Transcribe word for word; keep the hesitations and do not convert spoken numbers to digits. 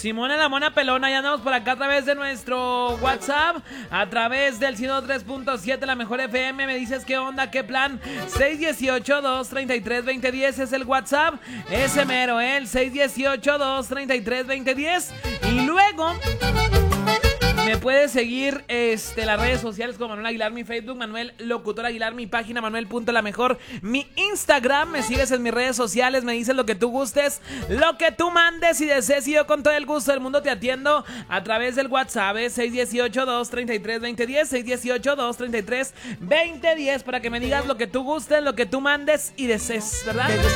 Simona la Mona Pelona, ya andamos por acá a través de nuestro WhatsApp, a través del ciento tres punto siete, la mejor F M. Me dices qué onda, qué plan. seis dieciocho, dos treinta y tres, veinte diez es el WhatsApp. Ese mero, ¿eh? El seis dieciocho, dos treinta y tres, veinte diez. Y luego me puedes seguir este, las redes sociales como Manuel Aguilar, mi Facebook, Manuel Locutor Aguilar, mi página Manuel punto la mejor, mi Instagram, me sigues en mis redes sociales, me dices lo que tú gustes, lo que tú mandes y desees, y yo con todo el gusto del mundo te atiendo a través del WhatsApp, ¿eh? seis dieciocho, dos treinta y tres, veinte diez, seis dieciocho, dos treinta y tres, veinte diez, para que me digas lo que tú gustes, lo que tú mandes y desees, ¿verdad?